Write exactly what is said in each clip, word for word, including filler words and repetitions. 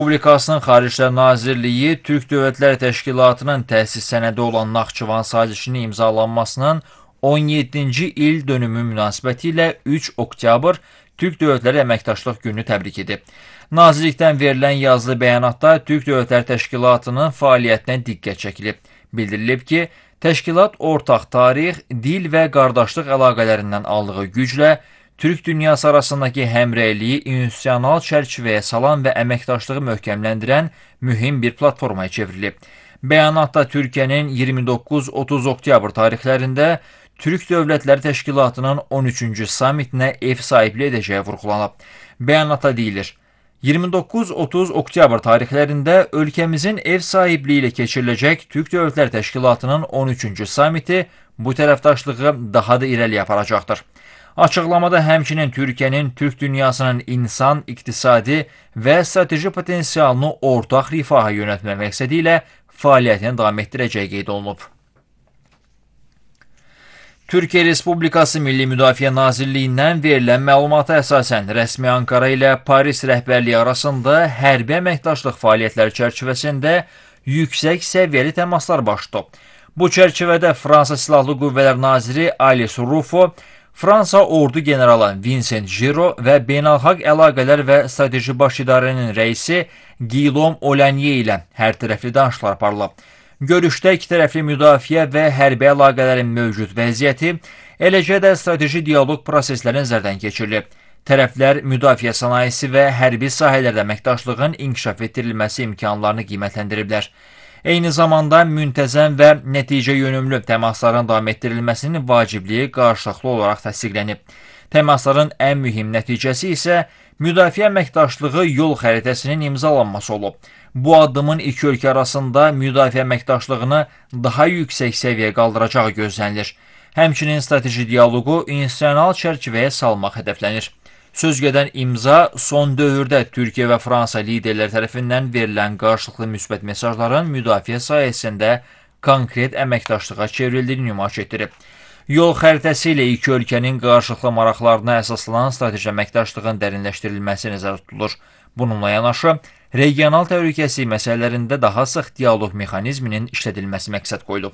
Respublikasının Xarici İşlər Nazirliyi Türk Dövlətləri Təşkilatının təsis sənədi olan Naxçıvan sazişinin imzalanmasının on yeddinci il dönümü münasibətilə üç oktyabr Türk Dövlətləri Əməkdaşlıq Gününü təbrik edib. Nazirlikdən verilən yazılı bəyanatda Türk Dövlətləri Təşkilatının fəaliyyətinə diqqət çəkilib. Bildirilib ki, təşkilat ortaq tarix, dil və qardaşlıq əlaqələrindən aldığı güclə Türk dünyası arasındakı həmrəyliyi institusional çərçivəyə salan və əməkdaşlığı möhkəmləndirən mühüm bir platformaya çevrilib. Bəyanatda Türkiyənin iyirmi doqquz otuz oktyabr tarixlərində Türk Dövlətləri Təşkilatının on üçüncü samitinə ev sahibliyi edəcəyi vurğulanıb. Bəyanatda deyilir, iyirmi doqquz otuz oktyabr tarixlərində ölkəmizin ev sahibliyi ilə keçiriləcək Türk Dövlətləri Təşkilatının on üçüncü samiti bu tərəfdaşlığı daha da irəliyə aparacaqdır. Açıqlamada həmçinin Türkiyənin Türk dünyasının insan, iqtisadi və strateji potensialını ortaq rifaha yönəltmə məqsədi ilə fəaliyyətini davam etdirəcəyi qeyd olunub. Türkiyə Respublikası Milli Müdafiə Nazirliyindən verilən məlumata əsasən rəsmi Ankara ilə Paris rəhbərliyi arasında hərbi əməkdaşlıq fəaliyyətləri çərçivəsində yüksək səviyyəli təmaslar baş tutub. Bu çərçivədə Fransa Silahlı Qüvvələr Naziri Alice Rufo, Fransa Ordu Generalı Vincent Giro və Beynəlxalq Əlaqələr və Strateji Baş İdarənin rəisi Guillaume Olanier ilə hər tərəfli danışıqlar aparılıb. Görüşdə iki tərəfli müdafiə və hərbi əlaqələrin mövcud vəziyyəti, eləcə də strateji dialoq prosesləri nəzərdən keçirilib. Tərəflər müdafiə sənayesi və hərbi sahələrdə əməkdaşlığın inkişaf etdirilməsi imkanlarını qiymətləndiriblər. Eyni zamanda müntəzəm və nəticə yönümlü təmasların davam etdirilməsinin vacibliyi qarşılıqlı olaraq təsdiqlənib. Təmasların ən mühüm nəticəsi isə müdafiə əməkdaşlığı yol xəritəsinin imzalanması olub. Bu addımın iki ölkə arasında müdafiə əməkdaşlığını daha yüksək səviyyəyə qaldıracağı gözlənilir. Həmçinin strateji dialoqu institusional çərçivəyə salmaq hədəflənir. Sözgedən imza son dövrdə Türkiyə və Fransa liderləri tərəfindən verilən qarşılıqlı müsbət mesajların müdafiə sayəsində konkret əməkdaşlığa çevrildiyini nümayiş etdirib. Yol xəritəsi ilə iki ölkənin qarşılıqlı maraqlarına əsaslanan strateji əməkdaşlığın dərinləşdirilməsi nəzərdə tutulur. Bununla yanaşı, regional təhlükəsizlik məsələlərində daha sıx dialoq mexanizminin işlədilməsi məqsəd qoyulub.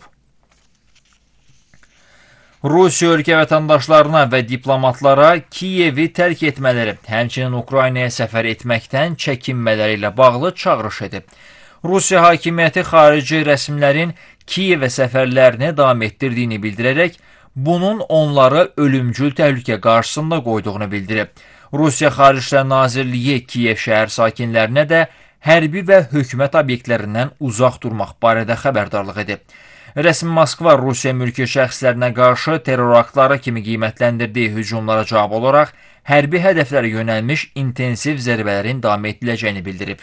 Rusiya ölkə vətəndaşlarına və diplomatlara Kiyevi tərk etmələri, həmçinin Ukraynaya səfər etməkdən çəkinmələri ilə bağlı çağırış edib. Rusiya hakimiyyəti xarici rəsmilərin Kiyevə səfərlərini davam etdirdiyini bildirərək, bunun onları ölümcül təhlükə qarşısında qoyduğunu bildirib. Rusiya Xarici İşlər Nazirliyi Kiyev şəhər sakinlərinə də hərbi və hökumət obyektlərindən uzaq durmaq barədə xəbərdarlıq edib. Rəsmi Moskva Rusiya mülki şəxslərinə qarşı terror aktları kimi qiymətləndirdiyi hücumlara cavab olaraq hərbi hədəflərə yönəlmiş intensiv zərbələrin davam ediləcəyini bildirib.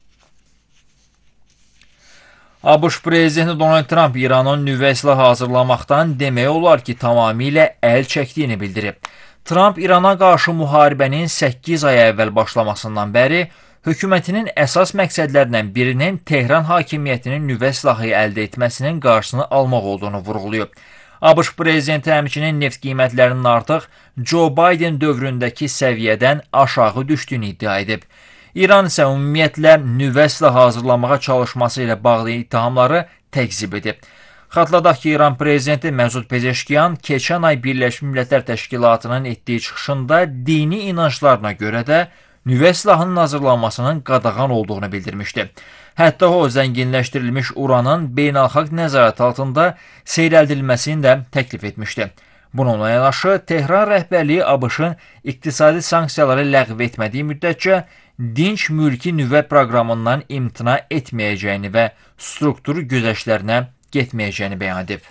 ABŞ prezidenti Donald Trump İranın nüvə silahı hazırlamaqdan demək olar ki, tamamilə əl çəkdiyini bildirib. Trump İrana qarşı müharibənin səkkiz ay əvvəl başlamasından bəri hökumətinin əsas məqsədlərindən birinin Tehran hakimiyyətinin nüvə silahı əldə etməsinin qarşısını almaq olduğunu vurğulayıb. ABŞ prezidenti həmçinin neft qiymətlərinin artıq Joe Biden dövründəki səviyyədən aşağı düşdüyünü iddia edib. İran isə ümumiyyətlə nüvə silahı hazırlamağa çalışması ilə bağlı ittihamları təkzib edib. Xatırladaq ki, İran prezidenti Məsud Pezeşkiyan keçən ay Birləşmiş Millətlər Təşkilatının etdiyi çıxışında dini inanclarına görə də nüvə silahının hazırlanmasının qadağan olduğunu bildirmişdi. Hətta o, zənginləşdirilmiş uranın beynəlxalq nəzarət altında seyrəldilməsini də təklif etmişdi. Bununla yanaşı, Tehran rəhbərliyi ABŞ-ın iqtisadi sanksiyaları ləğv etmədiyi müddətcə dinc mülki nüvə proqramından imtina etməyəcəyini və struktur güzəştlərinə getməyəcəyini bəyan edib.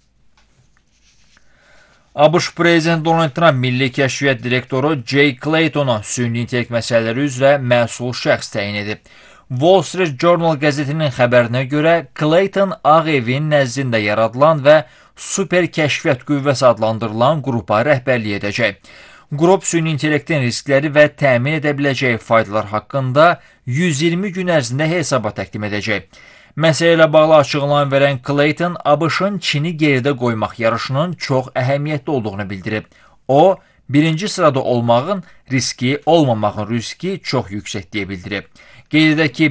ABŞ prezidenti Donald Trump Milli Kəşfiyyat direktoru Jay Claytonu süni intellekt məsələləri üzrə məsul şəxs təyin edib. Wall Street Journal qəzetinin xəbərinə görə Clayton Ağ Evin nəzdində yaradılan və super kəşfiyyat qüvvəsi adlandırılan qrupa rəhbərlik edəcək. Qrup süni intellektin riskləri və təmin edə biləcəyi faydalar haqqında yüz iyirmi gün ərzində hesabat təqdim edəcək. Məsələ ilə bağlı açıqlama verən Clayton, ABŞ-ın Çini geridə qoymaq yarışının çox əhəmiyyətli olduğunu bildirib. O, birinci sırada olmağın riski, olmamağın riski çox yüksək deyə bildirib. Qeyd edək ki,